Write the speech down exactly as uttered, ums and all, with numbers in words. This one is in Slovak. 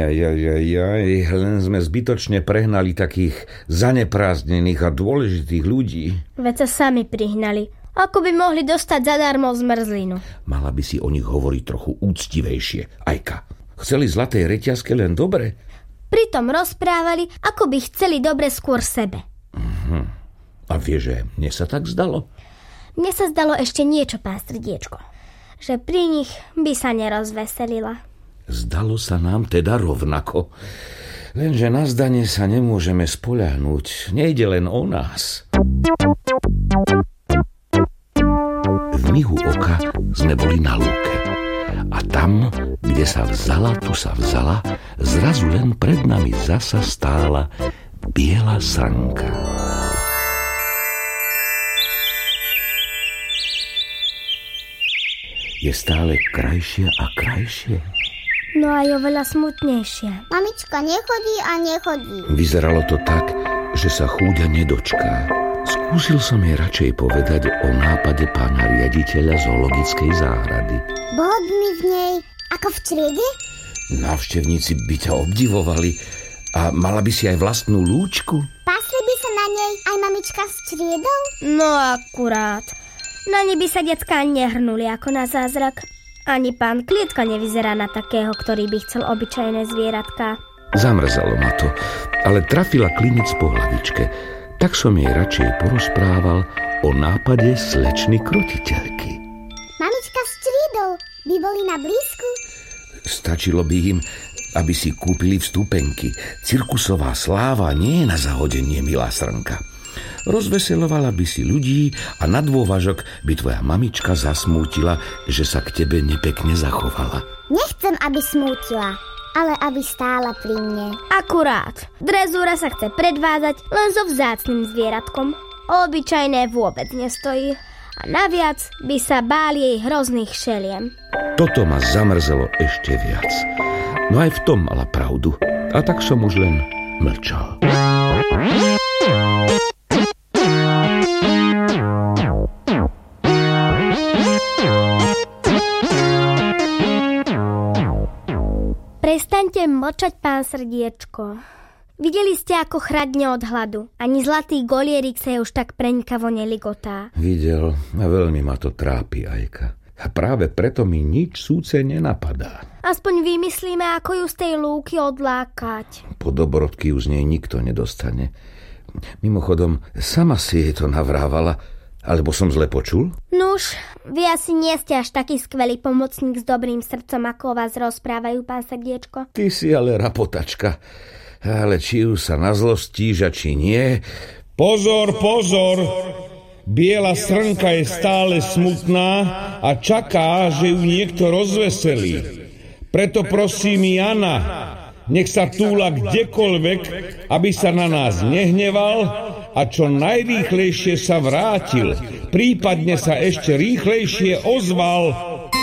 Ajajajajaj, len sme zbytočne prehnali takých zaneprázdnených a dôležitých ľudí. Veď sa sami prihnali. Ako by mohli dostať zadarmo zmrzlinu? Mala by si o nich hovoriť trochu úctivejšie, Ajka. Chceli zlatej reťazke len dobre? Pritom rozprávali, ako by chceli dobre skôr sebe. Uh-huh. A vie, že mne sa tak zdalo? Mne sa zdalo ešte niečo, pán Srdiečko. Že pri nich by sa nerozveselila. Zdalo sa nám teda rovnako. Lenže na zdanie sa nemôžeme spoľahnúť. Nejde len o nás. V mihu oka sme boli na lúke. A tam, kde sa vzala, tu sa vzala, zrazu len pred nami zasa stála biela srnka. Je stále krajšia a krajšie. No aj oveľa smutnejšia. Mamička nechodí a nechodí. Vyzeralo to tak, že sa chúďa nedočká. Skúsil som jej radšej povedať o nápade pána riaditeľa zoologickej záhrady. Bolo by mi v nej ako v čriede? Návštevníci by ťa obdivovali a mala by si aj vlastnú lúčku. Pásli by sa na nej aj mamička s čriedou? No akurát. Na ne by sa decká nehrnuli ako na zázrak. Ani pán Klietka nevyzerá na takého, ktorý by chcel obyčajné zvieratka. Zamrzalo ma to, ale trafila klinec po hlavičke. Tak som jej radšej porozprával o nápade slečny krotiteľky. Mamička s čriedou by boli na blízku? Stačilo by im, aby si kúpili vstupenky. Cirkusová sláva nie je na zahodenie, milá srnka. Rozveselovala by si ľudí a na dôvažok by tvoja mamička zasmútila, že sa k tebe nepekne zachovala. Nechcem, aby smútila, ale aby stála pri mne. Akurát. Drezúra sa chce predvázať len so vzácnym zvieratkom. Obyčajné vôbec nestojí. A naviac by sa báli jej hrozných šeliem. Toto ma zamrzelo ešte viac. No aj v tom mala pravdu. A tak som už len mlčal. Prestaňte mlčať, pán Srdiečko. Videli ste, ako chradne od hladu. Ani zlatý golierik sa už tak preňkavo neligotá. Videl a veľmi ma to trápi, Ajka. A práve preto mi nič súce nenapadá. Aspoň vymyslíme, ako ju z tej lúky odlákať. Po dobrodky ju z nej nikto nedostane. Mimochodom, sama si jej to navrávala. Alebo som zle počul? Nuž, vy asi nie ste až taký skvelý pomocník s dobrým srdcom, ako vás rozprávajú, pán Srdiečko. Ty si ale rapotačka. Ale či ju sa nazlostíš a či nie... Pozor, pozor! Biela srnka je stále smutná a čaká, že ju niekto rozveselí. Preto prosím Jana, nech sa túla kdekoľvek, aby sa na nás nehneval a čo najrýchlejšie sa vrátil, prípadne sa ešte rýchlejšie ozval.